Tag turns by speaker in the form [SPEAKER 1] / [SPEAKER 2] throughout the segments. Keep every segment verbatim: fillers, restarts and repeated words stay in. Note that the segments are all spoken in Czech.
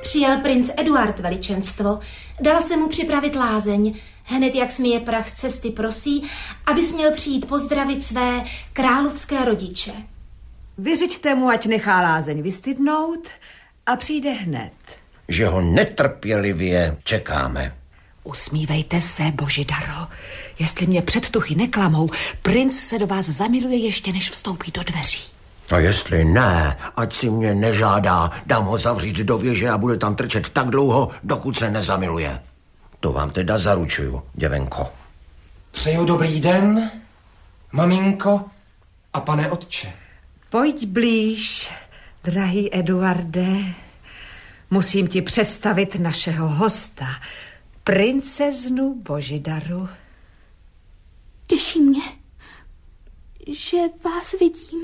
[SPEAKER 1] Přijel princ Eduard, veličenstvo. Dala se mu připravit lázeň. Hned jak smije prach z cesty prosí, abys měl přijít pozdravit své královské rodiče.
[SPEAKER 2] Vyřiďte mu, ať nechá lázeň vystydnout a přijde hned.
[SPEAKER 3] Že ho netrpělivě čekáme.
[SPEAKER 2] Usmívejte se, Božidaro. Jestli mě předtuchy neklamou, princ se do vás zamiluje ještě, než vstoupí do dveří.
[SPEAKER 3] A jestli ne, ať si mě nežádá, dám ho zavřít do věže a bude tam trčet tak dlouho, dokud se nezamiluje. To vám teda zaručuju, děvenko.
[SPEAKER 4] Přeju dobrý den, maminko a pane otče.
[SPEAKER 2] Pojď blíž, drahý Eduarde. Musím ti představit našeho hosta, princeznu Božidaru.
[SPEAKER 1] Těší mě, že vás vidím,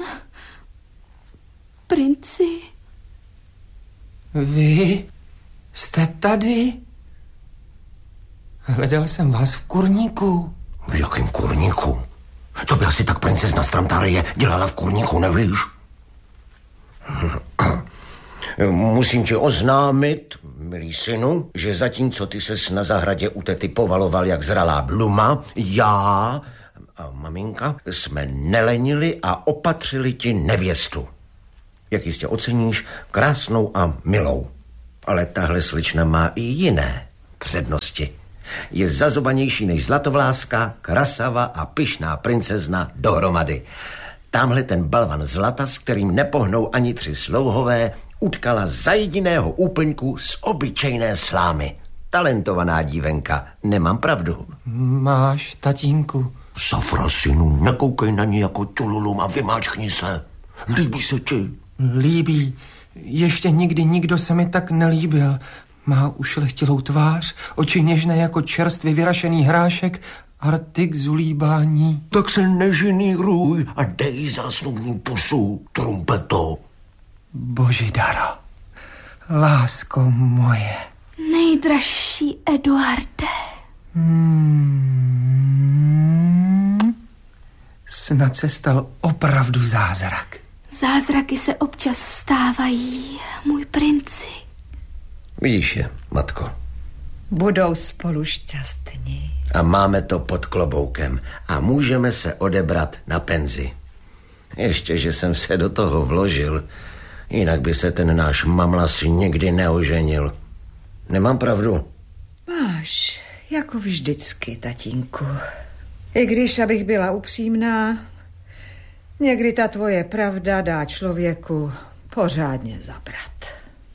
[SPEAKER 1] princi.
[SPEAKER 4] Vy jste tady? Hledal jsem vás v kurníku.
[SPEAKER 3] V jakém kurníku? Co by asi tak princezna Stramtarie dělala v kurníku, nevíš? Musím ti oznámit, milý synu, že zatímco ty ses na zahradě u tety povaloval jak zralá bluma, já a maminka jsme nelenili a opatřili ti nevěstu. Jak jistě oceníš, krásnou a milou. Ale tahle slična má i jiné přednosti. Je zazobanější než zlatovláska, krasava a pyšná princezna dohromady. Tamhle ten balvan zlata, s kterým nepohnou ani tři slouhové, utkala za jediného úplňku z obyčejné slámy. Talentovaná dívenka, nemám pravdu.
[SPEAKER 4] Máš, tatínku.
[SPEAKER 3] Safra, synu, nekoukej na ní jako čululum a vymáčkni se. Líbí se ti?
[SPEAKER 4] Líbí. Ještě nikdy nikdo se mi tak nelíbil. Má ušlechtilou tvář, oči něžné jako čerstvě vyrašený hrášek a rty k zulíbání.
[SPEAKER 3] Tak se nežiníruj a dej zásnubní pusu, trumpeto.
[SPEAKER 4] Božidaro, lásko moje.
[SPEAKER 1] Nejdražší Eduarde.
[SPEAKER 4] Hmm. Snad se stal opravdu zázrak.
[SPEAKER 1] Zázraky se občas stávají, můj princi.
[SPEAKER 3] Vidíš je, matko.
[SPEAKER 2] Budou spolu šťastní.
[SPEAKER 3] A máme to pod kloboukem a můžeme se odebrat na penzi. Ještě, že jsem se do toho vložil, jinak by se ten náš mamlas nikdy neoženil. Nemám pravdu?
[SPEAKER 2] Máš, jako vždycky, tatínku. I když, abych byla upřímná, někdy ta tvoje pravda dá člověku pořádně zabrat.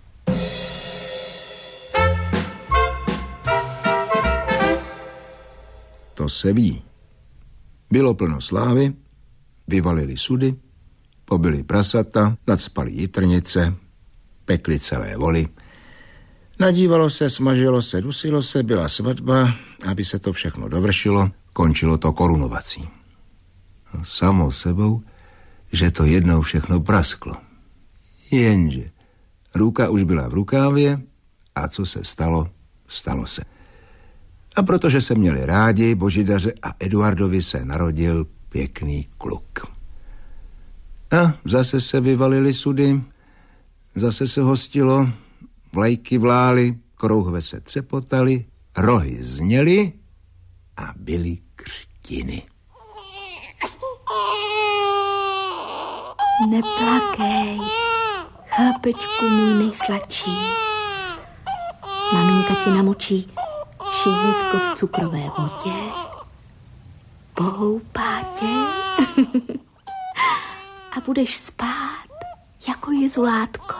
[SPEAKER 5] To se ví. Bylo plno slávy, vyvalili sudy, pobili prasata, nacpali jitrnice, pekli celé voly. Nadívalo se, smažilo se, dusilo se, byla svatba, aby se to všechno dovršilo, končilo to korunovací. A samo sebou, že to jednou všechno prasklo. Jenže ruka už byla v rukávě a co se stalo, stalo se. A protože se měli rádi, Božidaře a Eduardovi se narodil pěkný kluk. A zase se vyvalili sudy, zase se hostilo, vlajky vlály, krouhve se třepotaly, rohy zněly a byly křtiny.
[SPEAKER 1] Neplakej, chlapečku můj nejsladší. Maminka ti namočí šídítko v cukrové vodě, pohoupá tě a budeš spát jako jezulátko.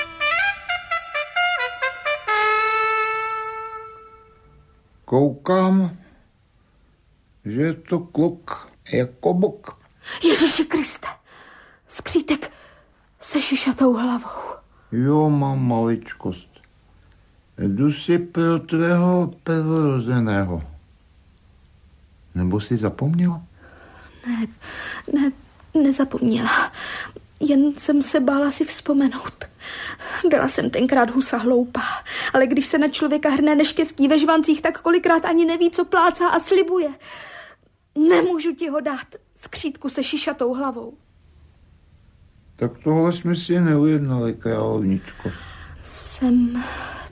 [SPEAKER 6] Koukám, že je to kluk jako bok.
[SPEAKER 1] Ježíši Kriste, skřítek se šišatou hlavou.
[SPEAKER 6] Jo, mám maličkost. Jdu si pro tvého prvorozeného. Nebo jsi zapomněla?
[SPEAKER 1] Ne, ne, nezapomněla. Jen jsem se bála si vzpomenout. Byla jsem tenkrát husa hloupá, ale když se na člověka hrne neštěstí ve žvancích, tak kolikrát ani neví, co plácá a slibuje. Nemůžu ti ho dát, skřítku se šišatou hlavou.
[SPEAKER 6] Tak tohle jsme si neujednali, královničko.
[SPEAKER 1] Jsem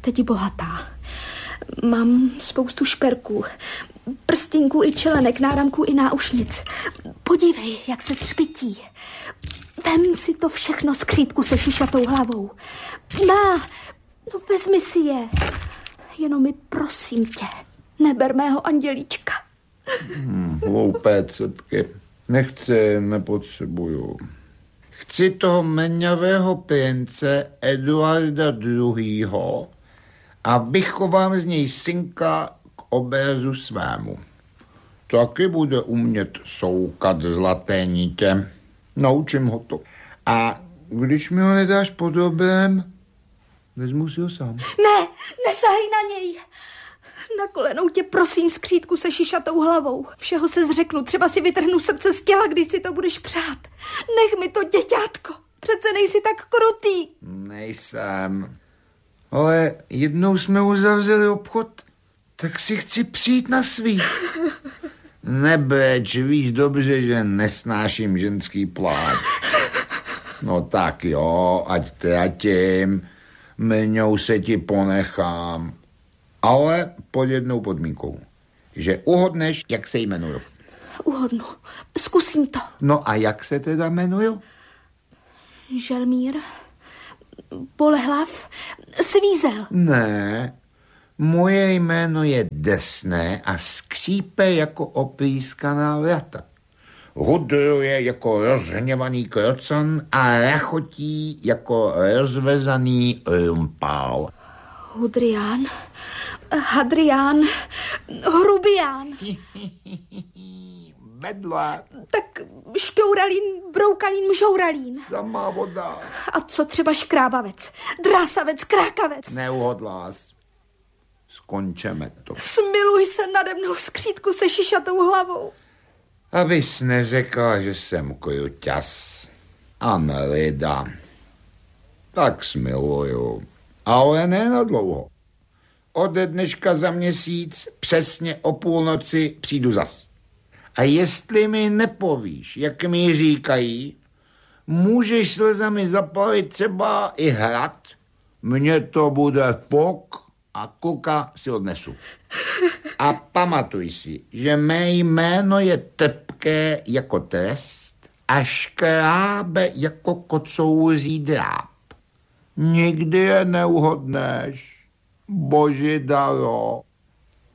[SPEAKER 1] teď bohatá. Mám spoustu šperků, prstýnků i čelenek, náramků i náušnic. Podívej, jak se třpití. Vem si to všechno z křídku se šišatou hlavou. Na, no vezmi si je. Jenom mi prosím tě, neber mého andělíčka.
[SPEAKER 6] Hmm, hloupé cetky. Nechci, nepotřebuju. Chci toho menňavého prince Eduarda druhého. a vychovám z něj synka k obrazu svému. Taky bude umět soukat zlaté nitě. Naučím ho to. A když mi ho nedáš pod dobrem, vezmu si ho sám.
[SPEAKER 1] Ne, nesahej na něj. Na kolenou tě prosím, skřítku se šišatou hlavou. Všeho se zřeknu, třeba si vytrhnu srdce z těla, když si to budeš přát. Nech mi to, děťátko. Přece nejsi tak krutý.
[SPEAKER 6] Nejsem. Ale jednou jsme uzavřeli obchod, tak si chci přijít na svý. Nebreč, víš dobře, že nesnáším ženský pláč. No tak jo, ať tratím, mňou se ti ponechám. Ale pod jednou podmínkou, že uhodneš, jak se jmenuju.
[SPEAKER 1] Uhodnu, zkusím to.
[SPEAKER 6] No a jak se teda jmenuju?
[SPEAKER 1] Želmír, Bolehlav, Svízel.
[SPEAKER 6] Ne, moje jméno je desné a skřípe jako oplískaná vrata. Hudruje jako rozhněvaný krocan a rachotí jako rozvezaný rumpál.
[SPEAKER 1] Hudrián, Hadrián, Hrubián.
[SPEAKER 6] Bedla.
[SPEAKER 1] Tak šťouralín, broukalín, mžouralín.
[SPEAKER 6] Samá voda.
[SPEAKER 1] A co třeba škrábavec, drásavec, krákavec.
[SPEAKER 6] Neuhodlás. Skončeme to.
[SPEAKER 1] Smiluj se nade mnou, skřítku se šišatou hlavou.
[SPEAKER 6] Abys neřekla, že jsem kruťas a nelida. Tak smiluju. Ale ne na dlouho. Ode dneška za měsíc přesně o půlnoci přijdu zas. A jestli mi nepovíš, jak mi říkají, můžeš slzami zapalit třeba i hrad, mně to bude fok a kluka si odnesu. A pamatuj si, že mé jméno je trpké jako trest a škrábe jako kocouří dráp. Nikdy je neuhodneš, Božidaro.